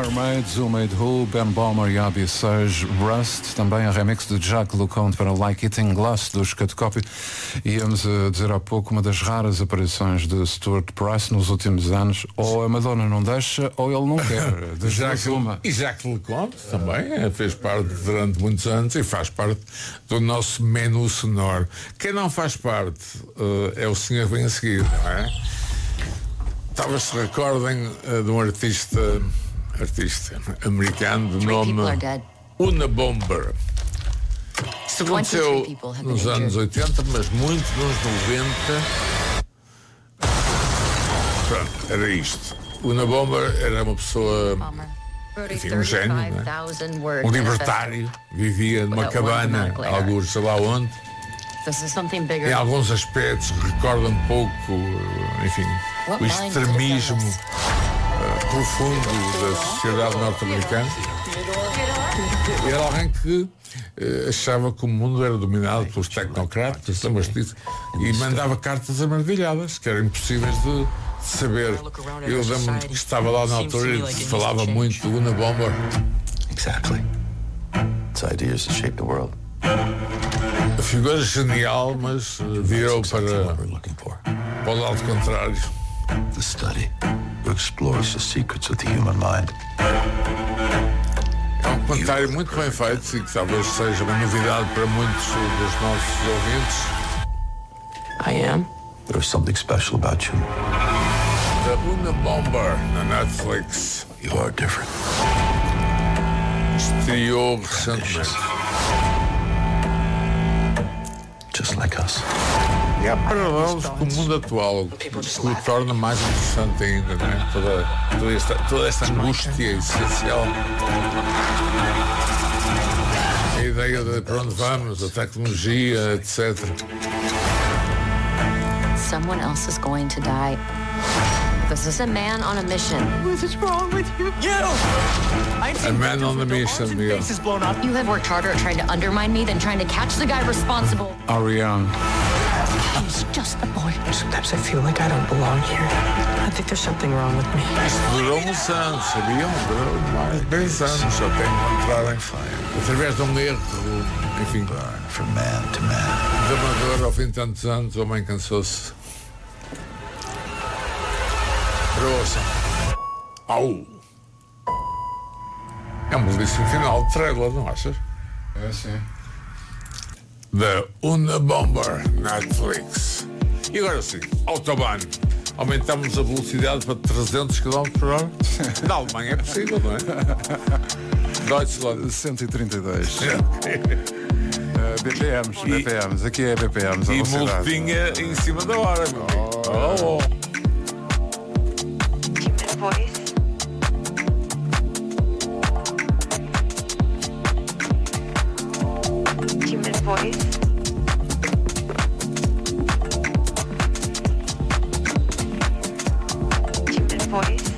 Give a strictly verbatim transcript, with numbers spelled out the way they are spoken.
Mermaids, Who Made Who, Ben Balmer e Abby Sage, Rust, também a remix de Jack LeConte para Like It in Glass dos Cut Copy. E íamos a dizer há pouco, uma das raras aparições de Stuart Price nos últimos anos, ou a Madonna não deixa ou ele não quer. De Jack, uma. E Jack LeConte também fez parte durante muitos anos e faz parte do nosso menu sonoro. Quem não faz parte uh, é o senhor que vem a seguir, não é? Talvez se recordem uh, de um artista artista americano de nome Unabomber. Isto aconteceu nos anos oitenta, mas muito nos noventa. Pronto, era isto. Unabomber era uma pessoa, enfim, um gênio, né? Um libertário, vivia numa cabana, alguns sei lá onde. Em alguns aspectos recorda um pouco, enfim, o extremismo uh, profundo da sociedade norte-americana. Era alguém que uh, achava que o mundo era dominado pelos tecnocratas, lembras-te disso? E mandava cartas amarvilhadas, que eram impossíveis de, de saber. Eu lembro-me que estava lá na altura e se falava muito do Unabomber. Exactly. Its ideas that shape the world. A figura genial, mas uh, virou para, para o lado contrário. The study explores the secrets of the human mind. É um comentário muito bem feito e que talvez seja uma novidade para muitos dos nossos ouvintes. I am. There's something special about you. The Unabomber na Netflix. You are different. Estreou recentemente. Just like us. E há paralelos com o mundo atual, que o torna mais interessante ainda, não é? Toda, toda, esta, toda esta angústia essencial. A ideia de para onde vamos, a tecnologia, etcétera. Someone else is going to die. This is a man on a mission. What is wrong with you? You! A man on a mission, Miguel. You have worked harder at trying to undermine me than trying to catch the guy responsible. Ariane. He's just a boy. Sometimes I feel like I don't belong here. I think there's something wrong with me. Isto durou uns anos, sabiam? Durou mais de dez anos só até encontrarem através de um erro, enfim, from man to man. de amador, ao fim de tantos anos, o homem cansou-se. Grossa. Au! É um belíssimo final de trailer, não achas? É sim. The Unabomber Netflix. E agora sim, Autobahn. Aumentamos a velocidade para trezentos quilómetros por hora. Na Alemanha é possível, não é? Deutschland. cento e trinta e dois. uh, B P Ms, B P Ms. Aqui é B P Ms. E multinha em cima da hora, meu amigo. Oh, oh. Voice. Human voice. Human voice.